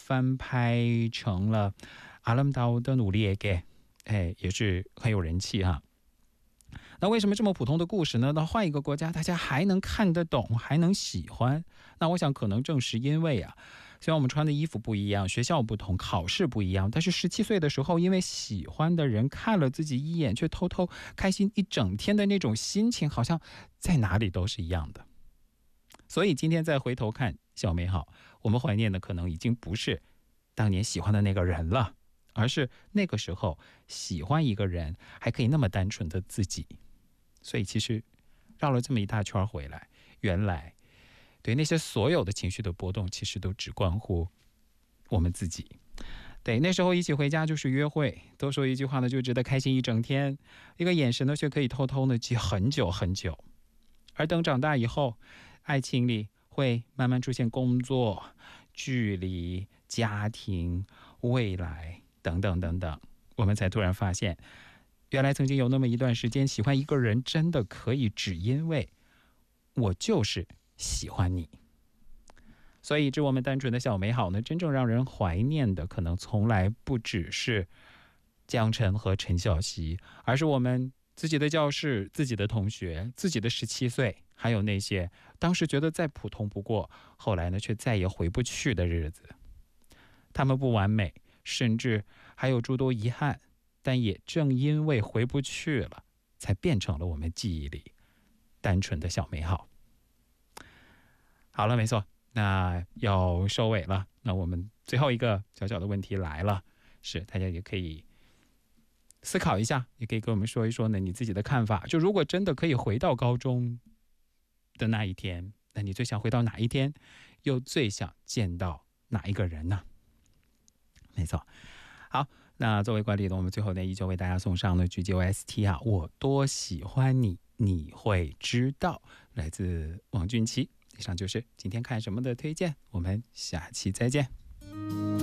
翻拍成了阿름다운的努力에게，也是很有人气哈。那为什么这么普通的故事呢？那换一个国家大家还能看得懂，还能喜欢？那我想可能正是因为虽然我们穿的衣服不一样，学校不同，考试不一样，但是17岁的时候，因为喜欢的人看了自己一眼，却偷偷开心一整天的那种心情，好像在哪里都是一样的。所以今天再回头看小美好，我们怀念的可能已经不是当年喜欢的那个人了，而是那个时候喜欢一个人还可以那么单纯的自己。所以其实绕了这么一大圈回来，原来对那些所有的情绪的波动，其实都只关乎我们自己。对，那时候一起回家就是约会，多说一句话呢就值得开心一整天，一个眼神呢却可以偷偷的记很久很久。而等长大以后，爱情里会慢慢出现工作、距离、家庭、未来等等等等，我们才突然发现，原来曾经有那么一段时间，喜欢一个人真的可以只因为我就是喜欢你。所以致我们单纯的小美好呢，真正让人怀念的可能从来不只是江晨和陈小希，而是我们自己的教室、自己的同学、自己的17岁，还有那些当时觉得再普通不过，后来呢却再也回不去的日子。他们不完美，甚至还有诸多遗憾，但也正因为回不去了，才变成了我们记忆里单纯的小美好。好了，没错，那要收尾了。那我们最后一个小小的问题来了，是大家也可以思考一下，也可以跟我们说一说呢你自己的看法。就如果真的可以回到高中的那一天，那你最想回到哪一天？又最想见到哪一个人呢？没错。好，那作为惯例呢，我们最后呢依旧为大家送上了句句 OST 我多喜欢你，你会知道，来自王俊琪。以上就是今天看什么的推荐，我们下期再见。